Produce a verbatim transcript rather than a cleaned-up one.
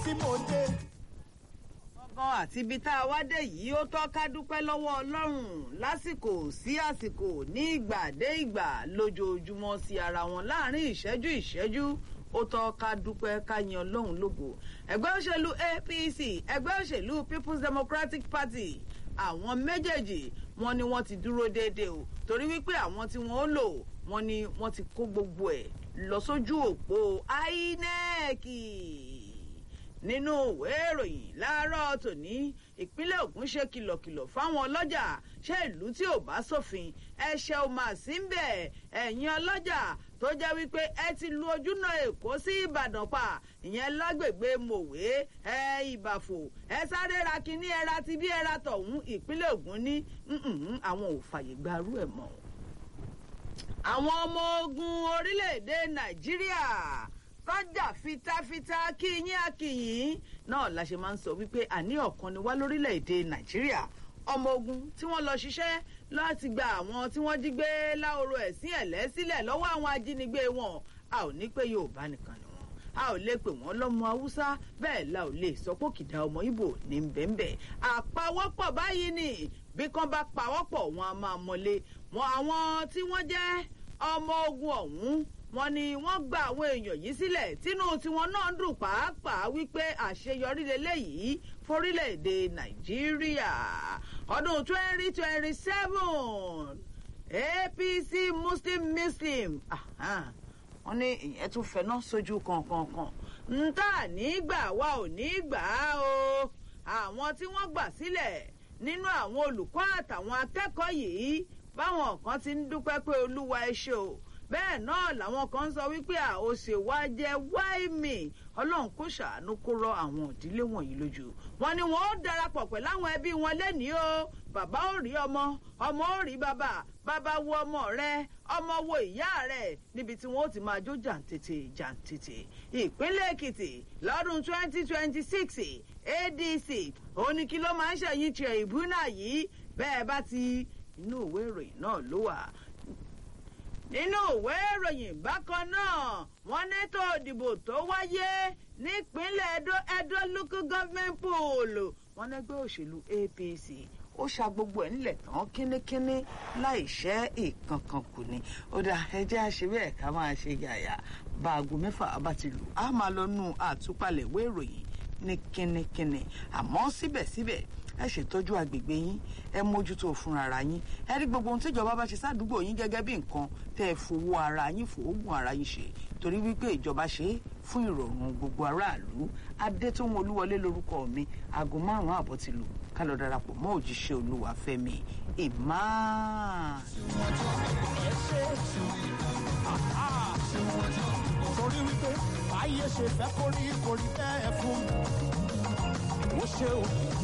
tí mo dé. ọgán àti ibi tá a wá dé yìí ó tọ́ ká dúpẹ́ lọ́wọ́ ọlọ́run lásìkò sí àsìkò ní ìgbà dé ìgbà lójoojúmọ́ sí ara wọn láàrin ìṣẹ́jú ìṣẹ́jú ó tọ́ ká dúpẹ́ ká yan ọlọ́run lógo. ẹgbẹ́ òṣèlú A P C ẹgbẹ́ òṣèlú People's Democratic Party àwọn méjèèjì wọn ni wọ́n ti dúró déédéé o torí wípé àwọn tí wọ́n ó lò wọ́n ni wọ́n ti kó gbogbo ẹ̀ lọ sójú òpó I N E C nínú ìwé ìròyìn láàárọ̀ tòní ìpínlẹ̀ Ògùn ṣe kìlọ̀kìlọ̀ fáwọn ọlọ́jà ṣé ìlú tí ò bá sófin ẹ̀ṣẹ̀ ò mà sí ń bẹ̀ ẹ̀yin ọlọ́jà tó jẹ́ wípé ẹ ti lu ojúnà Èkó sí Ìbàdàn pa ìyẹn lágbègbè Mòwe ẹ Ìbàfò ẹ sáré ra kíní ẹ ra ti bí ẹ ra tọ̀hún ìpínlẹ̀ Ògùn ní àwọn ò fàyè gbarú ẹ̀ mọ́. àwọn ọmọ ogun orílẹ̀-èdè Nàìjíríà tọ́jà fitafita kí yín akíyìn náà la ṣe máa ń sọ wípé àní ọ̀kan ni wá lórílẹ̀‐èdè Nàìjíríà ọmọ ogun tí wọ́n lọ ṣiṣẹ́ láti gba àwọn tí wọ́n jí gbé láhoro ẹ̀sìn ẹ̀lẹ́ sílẹ̀ lọ́wọ́ àwọn ajínigbé wọn a ò ní pé Yorùbá nìkan ni wọn a ò lè pè wọ́n lọ́mọ Haúsá bẹ́ẹ̀ la ò lè sọ pé kìdá ọmọ Ìgbò ní bẹ́ẹ̀nbẹ́ àpawọ́pọ̀ báyìí ni bí kan bá pawọ́pọ̀ wọn a máa mọ́lé wọn àwọn tí wọ́n jẹ́ ọmọ ogun ọ̀hún wọ́n ní wọ́n gba àwọn èèyàn yìí sílẹ̀ tínú tiwọn náà ń dùn pàápàá wípé àṣeyọrí lélẹ́yìí forílẹ̀-èdè Nàìjíríà ọdún twenty twenty seven A P C Muslim Muslim wọ́n ní ìyẹn tún fẹ́ná sójú kankankan ń tà nígbà wa ò ní gbà á o àwọn tí wọ́n gbà sílẹ̀ nínú àwọn olùkọ́ àtàwọn akẹ́kọ̀ọ́ yìí báwọn kan ti ń dúpẹ́ pé Olúwa ẹ ṣé o bẹ́ẹ̀ náà làwọn kan ń sọ wípé àòsè wa jẹ́ wáìmì Ọlọ́run kó ṣàánú kó rọ àwọn ìdílé wọ̀nyí lójú wọn ni wọn ó darapọ̀ pẹ̀lú àwọn ẹbí wọn lẹ́nìí o bàbá ò rí ọmọ ọmọ ò rí bàbá bàbá wo ọmọ rẹ ọmọ wo ìyá rẹ níbi tí wọn ó ti máa jó jàǹtètè jàǹtètè ìpínlẹ̀ Èkìtì lọ́dún twenty twenty six A D C òun ni kí ló máa ń ṣẹ̀yìn tiẹ̀ ìbúnà yìí bẹ́ẹ̀ bá ti inú ìwé ìròyìn náà ló wà nínú ìwé ìròyìn bákan náà wọ́n nètò ìdìbò tó wáyé nípínlẹ̀ Edo Edo local government pool wọ́n lẹ́gbẹ́ òṣèlú A P C ó ṣa gbogbo ẹ̀ nílẹ̀ tán kínníkínní láì ṣẹ́ ìkankan kù ni ó dá ẹjẹ́ àṣírí ẹ̀ ká máa ṣe yàyà bá aago mẹ́fà bá ti lù á máa lọ nú àtúpalẹ̀ ìwé ìròyìn ní kínníkínní àmọ́ síbẹ̀síbẹ̀ ẹ ṣètọ́jú agbègbè yín ẹ mójútó fúnra ara yín ẹ rí gbogbo ohun tíjọba bá ṣe sádùúgbò yín gẹ́gẹ́ bí nǹkan tẹ́ ẹ fowó ara yín fòógùn ara yín ṣe torí wípé ìjọba ṣe é fún ìrọ̀rùn gbogbo aráàlú Adétóhùn Olúwọlé lórúkọ mi aago márùn-ún àbọ̀ ti lù ká lọ darapọ̀ mọ́ òjíṣẹ́ Olúwa Fẹ́mi Emma. torí wípé ayé ṣe fẹ́ kórí kórí bẹ́ẹ̀ fún mi ó ṣe o.